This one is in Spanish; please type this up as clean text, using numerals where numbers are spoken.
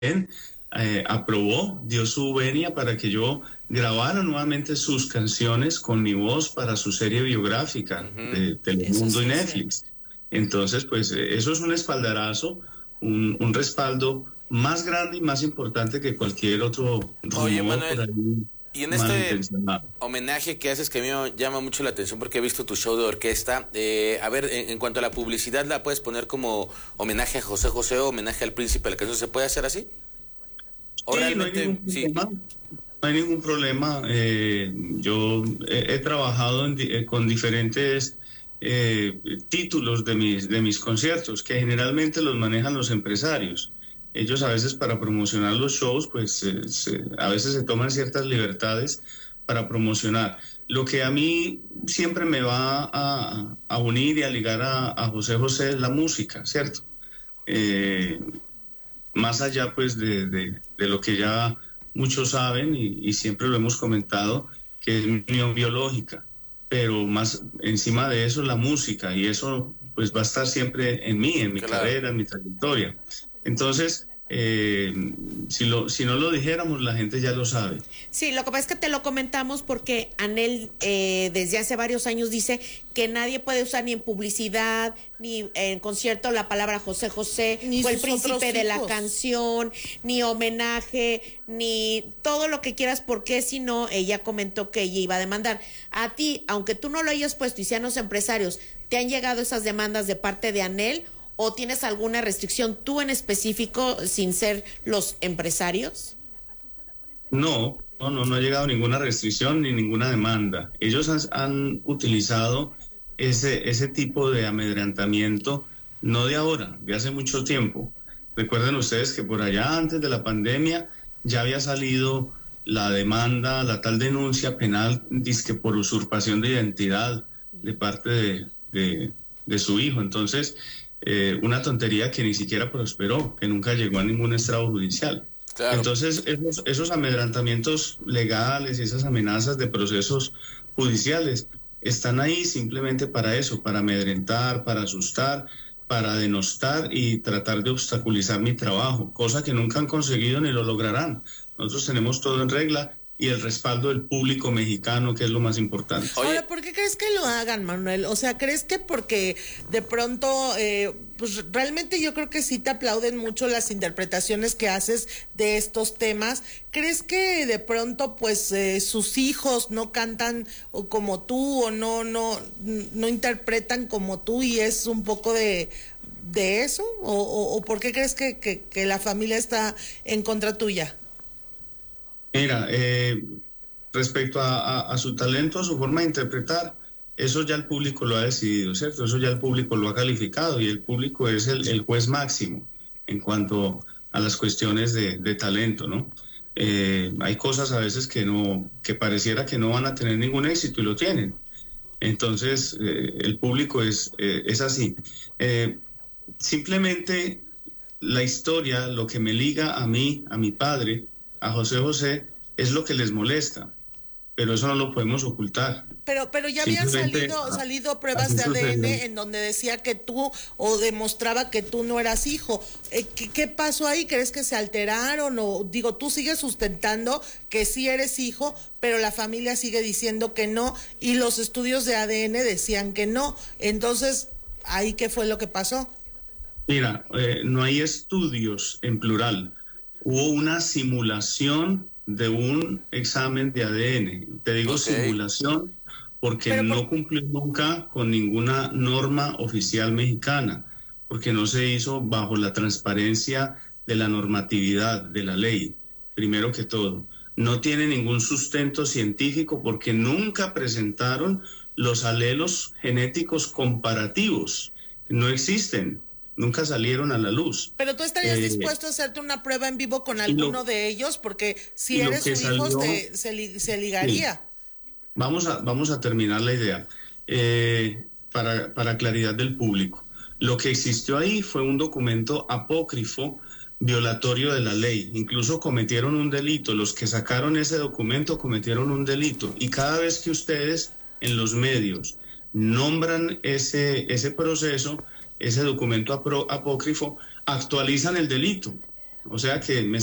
aprobó, dio su venia para que yo grabara nuevamente sus canciones con mi voz para su serie biográfica de Eso Telemundo sí y es cierto. Netflix. Entonces, pues eso es un espaldarazo, un respaldo más grande y más importante que cualquier otro Oye, rumor por Manuel, ahí y en este malintencionado. homenaje que haces, que a mí me llama mucho la atención porque he visto tu show de orquesta, a ver, en cuanto a la publicidad, ¿la puedes poner como homenaje a José José o homenaje al príncipe de la canción? ¿Se puede hacer así? ¿O Sí, no hay ningún realmente, sí? problema. No hay ningún problema. Yo he trabajado con diferentes títulos de mis conciertos, que generalmente los manejan los empresarios. Ellos a veces para promocionar los shows, pues a veces se toman ciertas libertades para promocionar. Lo que a mí siempre me va a unir y a ligar a José José es la música, ¿cierto? Eh, Más allá pues de lo que ya muchos saben y siempre lo hemos comentado, que es mi unión biológica, pero más encima de eso la música, y eso pues va a estar siempre en mí, en mi Claro. carrera, en mi trayectoria. Entonces, si no lo dijéramos, la gente ya lo sabe. Sí, lo que pasa es que te lo comentamos porque Anel desde hace varios años dice que nadie puede usar ni en publicidad ni en concierto la palabra José José, Ni fue el sus otros príncipe de la hijos. canción, ni homenaje, ni todo lo que quieras, porque si no, ella comentó que ella iba a demandar. A ti, aunque tú no lo hayas puesto y sean los empresarios, ¿te han llegado esas demandas de parte de Anel o tienes alguna restricción tú en específico sin ser los empresarios? No ha llegado ninguna restricción ni ninguna demanda. Ellos han utilizado ese tipo de amedrentamiento, no de ahora, de hace mucho tiempo. Recuerden ustedes que por allá antes de la pandemia ya había salido la demanda, la tal denuncia penal, dizque por usurpación de identidad de parte de su hijo. Entonces, una tontería que ni siquiera prosperó, que nunca llegó a ningún estrado judicial. Claro. Entonces, esos amedrentamientos legales y esas amenazas de procesos judiciales están ahí simplemente para eso, para amedrentar, para asustar, para denostar y tratar de obstaculizar mi trabajo, cosa que nunca han conseguido ni lo lograrán. Nosotros tenemos todo en regla y el respaldo del público mexicano, que es lo más importante. Oye, Ahora, ¿por qué crees que lo hagan, Manuel? O sea, ¿crees que porque de pronto, pues realmente yo creo que sí te aplauden mucho las interpretaciones que haces de estos temas? ¿Crees que de pronto, pues, sus hijos no cantan como tú o no interpretan como tú y es un poco de eso? ¿O por qué crees que la familia está en contra tuya? Mira, respecto a su talento, a su forma de interpretar, eso ya el público lo ha decidido, ¿cierto? Eso ya el público lo ha calificado y el público es el juez máximo en cuanto a las cuestiones de talento, ¿no? Hay cosas a veces que pareciera que no van a tener ningún éxito y lo tienen. Entonces, el público es así. Simplemente la historia, lo que me liga a mí, a mi padre, a José José, es lo que les molesta, pero eso no lo podemos ocultar. Pero ya habían Simplemente salido pruebas así de ADN sucedió. en donde decía que tú o demostraba que tú no eras hijo. ¿Qué pasó ahí? ¿Crees que se alteraron? O digo, tú sigues sustentando que sí eres hijo, pero la familia sigue diciendo que no y los estudios de ADN decían que no. Entonces, ¿ahí qué fue lo que pasó? Mira, no hay estudios en plural. Hubo una simulación de un examen de ADN. Te digo ok. simulación porque Pero no cumplió nunca con ninguna norma oficial mexicana, porque no se hizo bajo la transparencia de la normatividad de la ley, primero que todo. No tiene ningún sustento científico porque nunca presentaron los alelos genéticos comparativos. No existen, nunca salieron a la luz. Pero tú estarías Eh, dispuesto a hacerte una prueba en vivo con y alguno lo, de ellos, porque si y lo eres que su hijo salió, se sí, ligaría. vamos a terminar la idea. Para claridad del público. Lo que existió ahí fue un documento apócrifo violatorio de la ley. Incluso cometieron un delito. Los que sacaron ese documento cometieron un delito. Y cada vez que ustedes en los medios nombran ese proceso, ese documento apócrifo, actualizan el delito. O sea que me